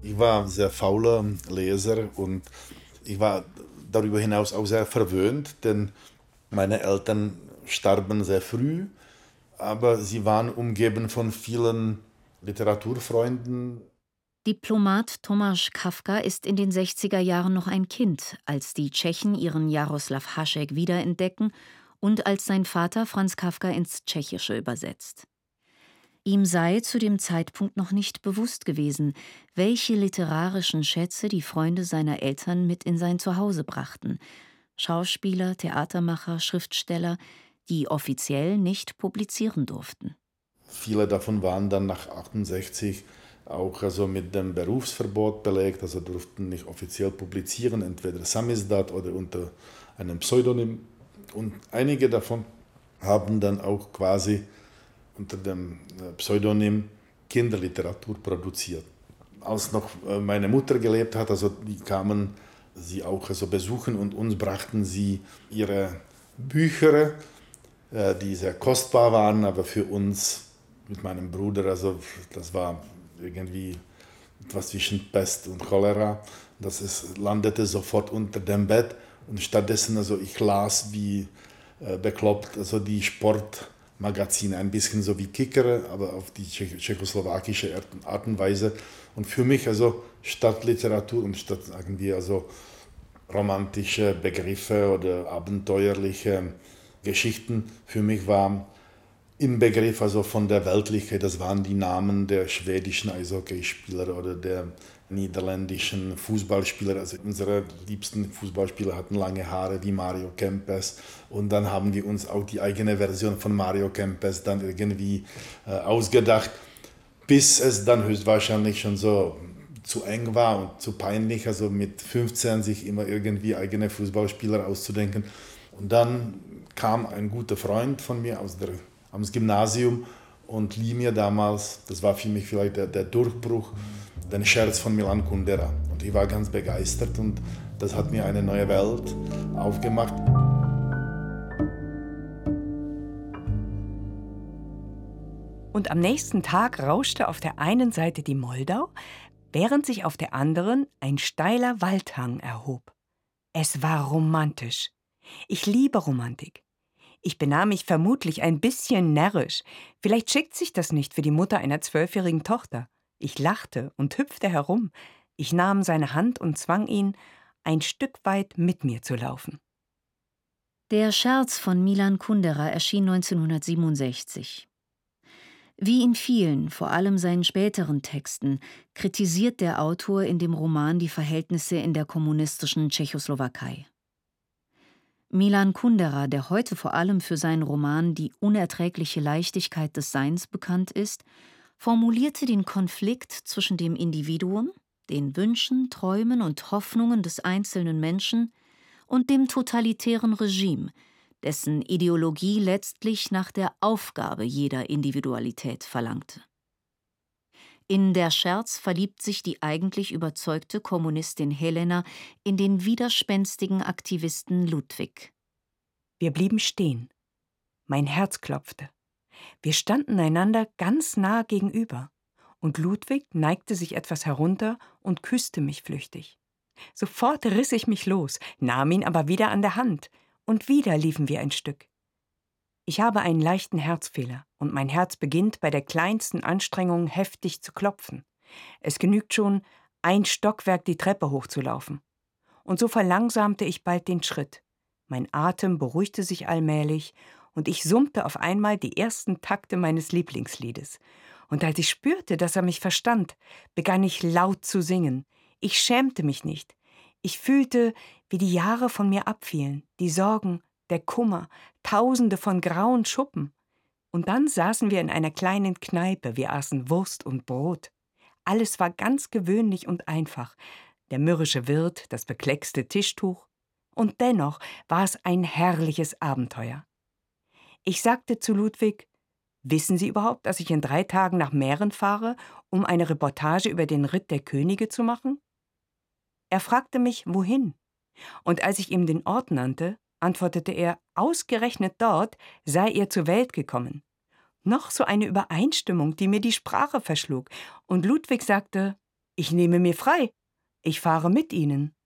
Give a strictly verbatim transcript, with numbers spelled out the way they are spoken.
Ich war ein sehr fauler Leser und ich war darüber hinaus auch sehr verwöhnt, denn meine Eltern starben sehr früh, aber sie waren umgeben von vielen Literaturfreunden. Diplomat Tomasz Kafka ist in den sechziger Jahren noch ein Kind, als die Tschechen ihren Jaroslaw Hašek wiederentdecken und als sein Vater Franz Kafka ins Tschechische übersetzt. Ihm sei zu dem Zeitpunkt noch nicht bewusst gewesen, welche literarischen Schätze die Freunde seiner Eltern mit in sein Zuhause brachten: Schauspieler, Theatermacher, Schriftsteller, die offiziell nicht publizieren durften. Viele davon waren dann nach achtundsechzig auch also mit dem Berufsverbot belegt, also durften nicht offiziell publizieren, entweder Samizdat oder unter einem Pseudonym. Und einige davon haben dann auch quasi unter dem äh, Pseudonym Kinderliteratur produziert. Als noch äh, meine Mutter gelebt hat, also die kamen sie auch also besuchen und uns brachten sie ihre Bücher, äh, die sehr kostbar waren, aber für uns mit meinem Bruder, also das war irgendwie etwas zwischen Pest und Cholera. Das ist, landete sofort unter dem Bett und stattdessen, also ich las wie äh, bekloppt, also die Sportmagazine, ein bisschen so wie Kicker, aber auf die tschech tschechoslowakische Art und Weise. Und für mich also statt Literatur und statt sagen wir also romantische Begriffe oder abenteuerliche Geschichten, für mich war im Begriff also von der Weltlichkeit, das waren die Namen der schwedischen Eishockeyspieler oder der niederländischen Fußballspieler. Also unsere liebsten Fußballspieler hatten lange Haare wie Mario Kempes und dann haben wir uns auch die eigene Version von Mario Kempes dann irgendwie äh, ausgedacht, bis es dann höchstwahrscheinlich schon so zu eng war und zu peinlich, also mit fünfzehn sich immer irgendwie eigene Fußballspieler auszudenken. Und dann kam ein guter Freund von mir aus der, aus dem Gymnasium und lieh mir damals, das war für mich vielleicht der, der Durchbruch, den Scherz von Milan Kundera. Und ich war ganz begeistert und das hat mir eine neue Welt aufgemacht. Und am nächsten Tag rauschte auf der einen Seite die Moldau, während sich auf der anderen ein steiler Waldhang erhob. Es war romantisch. Ich liebe Romantik. Ich benahm mich vermutlich ein bisschen närrisch. Vielleicht schickt sich das nicht für die Mutter einer zwölfjährigen Tochter. Ich lachte und hüpfte herum. Ich nahm seine Hand und zwang ihn, ein Stück weit mit mir zu laufen. Der Scherz von Milan Kundera erschien neunzehnhundertsiebenundsechzig. Wie in vielen, vor allem seinen späteren Texten, kritisiert der Autor in dem Roman die Verhältnisse in der kommunistischen Tschechoslowakei. Milan Kundera, der heute vor allem für seinen Roman Die unerträgliche Leichtigkeit des Seins bekannt ist, formulierte den Konflikt zwischen dem Individuum, den Wünschen, Träumen und Hoffnungen des einzelnen Menschen und dem totalitären Regime, dessen Ideologie letztlich nach der Aufgabe jeder Individualität verlangte. In Der Scherz verliebt sich die eigentlich überzeugte Kommunistin Helena in den widerspenstigen Aktivisten Ludwig. Wir blieben stehen. Mein Herz klopfte. Wir standen einander ganz nah gegenüber, und Ludwig neigte sich etwas herunter und küsste mich flüchtig. Sofort riss ich mich los, nahm ihn aber wieder an der Hand, und wieder liefen wir ein Stück. Ich habe einen leichten Herzfehler, und mein Herz beginnt bei der kleinsten Anstrengung heftig zu klopfen. Es genügt schon, ein Stockwerk die Treppe hochzulaufen. Und so verlangsamte ich bald den Schritt. Mein Atem beruhigte sich allmählich, und ich summte auf einmal die ersten Takte meines Lieblingsliedes. Und als ich spürte, dass er mich verstand, begann ich laut zu singen. Ich schämte mich nicht. Ich fühlte, wie die Jahre von mir abfielen, die Sorgen, der Kummer, Tausende von grauen Schuppen. Und dann saßen wir in einer kleinen Kneipe, wir aßen Wurst und Brot. Alles war ganz gewöhnlich und einfach. Der mürrische Wirt, das bekleckste Tischtuch. Und dennoch war es ein herrliches Abenteuer. Ich sagte zu Ludwig: »Wissen Sie überhaupt, dass ich in drei Tagen nach Mähren fahre, um eine Reportage über den Ritt der Könige zu machen?« Er fragte mich, wohin. Und als ich ihm den Ort nannte, antwortete er, ausgerechnet dort sei er zur Welt gekommen. Noch so eine Übereinstimmung, die mir die Sprache verschlug. Und Ludwig sagte: Ich nehme mir frei. Ich fahre mit Ihnen.